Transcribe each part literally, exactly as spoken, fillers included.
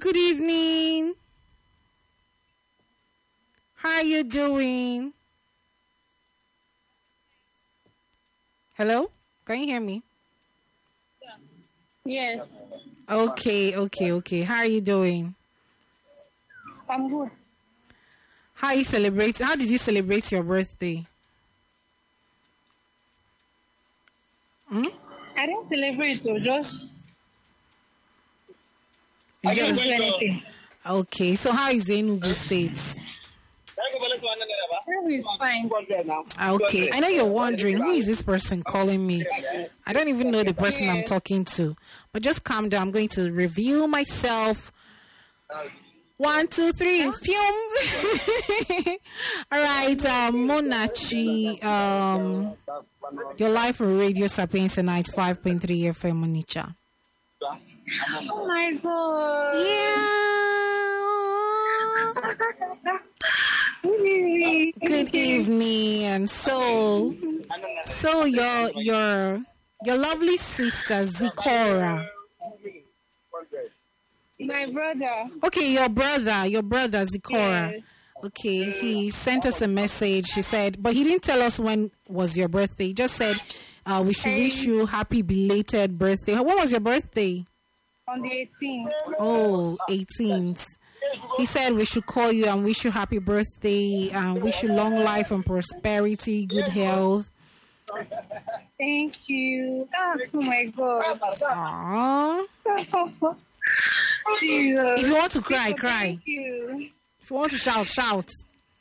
good evening. How are you doing? Hello? Can you hear me? Yes. Okay, okay, okay. How are you doing? I'm good. How you celebrate? How did you celebrate your birthday? Hmm? I didn't celebrate, so just. You I didn't just do anything. okay. So how is Enugu State? It's fine. Okay, I know you're wondering who is this person calling me. I don't even know the person I'm talking to. But just calm down. I'm going to review myself. One, two, three, fume. All right, um, Monachi, um, your life on Radio Sapienza ninety-five point three F M Onitsha. Oh my god. Yeah. Good evening. And so, so your your your lovely sister Zikora. My brother. Okay, your brother, your brother Zikora. Yes. Okay, he sent us a message. He said, but he didn't tell us when was your birthday. He just said, uh, we should wish you happy belated birthday. When was your birthday? On the eighteenth. Oh, eighteenth. He said we should call you and wish you happy birthday and wish you long life and prosperity, good health. Thank you. Ah, oh my god. Aww. Jesus. If you want to cry, cry. Thank you. If you want to shout, shout.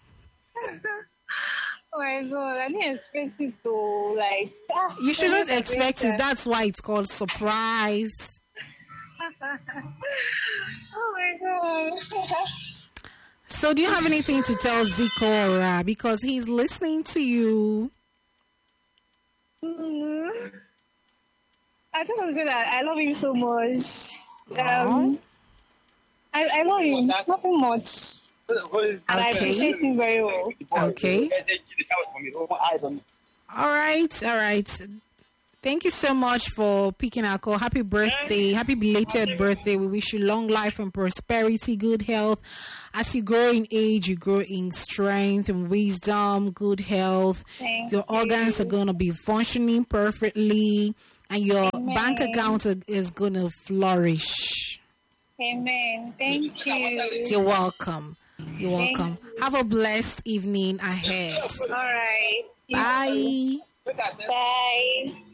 Oh my god, I didn't expect it to like. Ah, You shouldn't I expect it. That's why it's called surprise. Oh my god. So do you have anything to tell Zikora? Because he's listening to you. Mm. I just want to say that I love him so much. Um, I, I love him, nothing much. And I appreciate him very well. Okay. All right, all right. Thank you so much for picking our call. Happy birthday. Happy belated birthday. We wish you long life and prosperity, good health. As you grow in age, you grow in strength and wisdom, good health. Thank your organs you. are going to be functioning perfectly, and your Amen. bank account is going to flourish. Amen. Thank you. You're welcome. You're Thank welcome. Have a blessed evening ahead. All right. Bye. Bye.